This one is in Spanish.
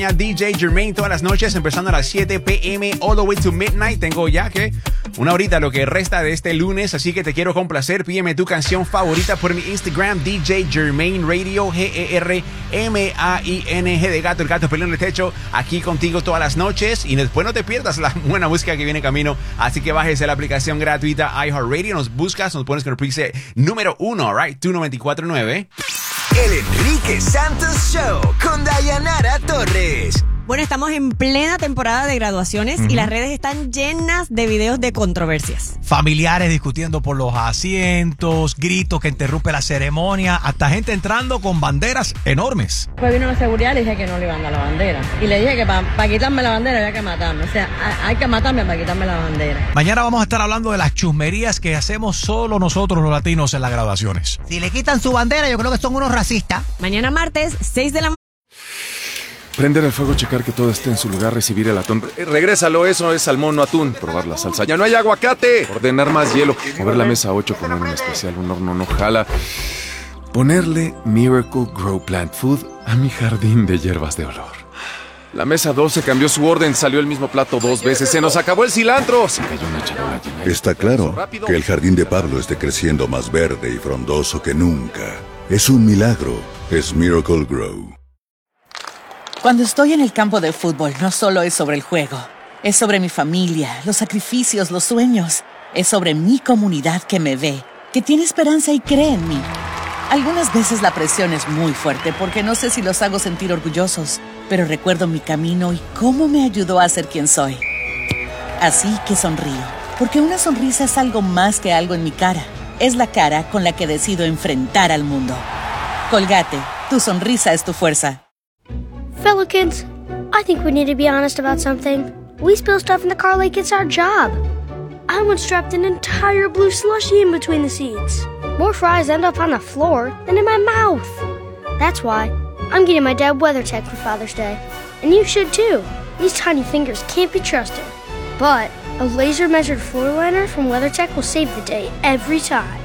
DJ Jermaine todas las noches, empezando a las 7 p.m. all the way to midnight. Tengo ya que una horita lo que resta de este lunes, así que te quiero complacer. Pídeme tu canción favorita por mi Instagram, DJ Jermaine Radio, Germain de gato, el gato peleando en el techo, aquí contigo todas las noches. Y después no te pierdas la buena música que viene en camino, así que bájese la aplicación gratuita iHeartRadio, nos buscas, nos pones con el preset número 1, alright, 294.9. El Enrique Santos Show con Dayanara Torres. Bueno, estamos en plena temporada de graduaciones y las redes están llenas de videos de controversias. Familiares discutiendo por los asientos, gritos que interrumpe la ceremonia, hasta gente entrando con banderas enormes. Pues vino la seguridad y le dije que no le iban a dar la bandera. Y le dije que para quitarme la bandera había que matarme. O sea, hay que matarme para quitarme la bandera. Mañana vamos a estar hablando de las chusmerías que hacemos solo nosotros los latinos en las graduaciones. Si le quitan su bandera, yo creo que son unos racistas. Mañana martes, 6 de la mañana. Prender el fuego, checar que todo esté en su lugar, recibir el atún. Regrésalo, eso es salmón, no atún. Probar la salsa. ¡Ya no hay aguacate! Ordenar más hielo. Mover la mesa 8, poner un especial, un horno no jala. Ponerle Miracle Grow Plant Food a mi jardín de hierbas de olor. La mesa 12 cambió su orden, salió el mismo plato 2 veces. ¡Se nos acabó el cilantro! Se cayó una charola llena. Está claro que el jardín de Pablo esté creciendo más verde y frondoso que nunca. Es un milagro. Es Miracle Grow. Cuando estoy en el campo de fútbol, no solo es sobre el juego. Es sobre mi familia, los sacrificios, los sueños. Es sobre mi comunidad que me ve, que tiene esperanza y cree en mí. Algunas veces la presión es muy fuerte porque no sé si los hago sentir orgullosos, pero recuerdo mi camino y cómo me ayudó a ser quien soy. Así que sonrío, porque una sonrisa es algo más que algo en mi cara. Es la cara con la que decido enfrentar al mundo. Colgate, tu sonrisa es tu fuerza. Fellow kids, I think we need to be honest about something. We spill stuff in the car like it's our job. I once dropped an entire blue slushie in between the seats. More fries end up on the floor than in my mouth. That's why I'm getting my dad WeatherTech for Father's Day. And you should too. These tiny fingers can't be trusted. But a laser-measured floor liner from WeatherTech will save the day every time.